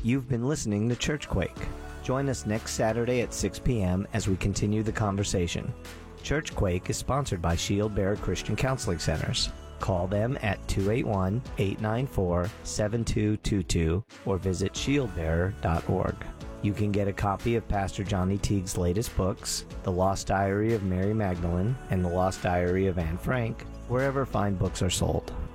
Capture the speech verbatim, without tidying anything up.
You've been listening to Churchquake. Join us next Saturday at six p.m. as we continue the conversation. Churchquake is sponsored by Shield Bearer Christian Counseling Centers. Call them at two eight one, eight nine four, seven two two two or visit shield bearer dot org. You can get a copy of Pastor Johnny Teague's latest books, The Lost Diary of Mary Magdalene and The Lost Diary of Anne Frank, wherever fine books are sold.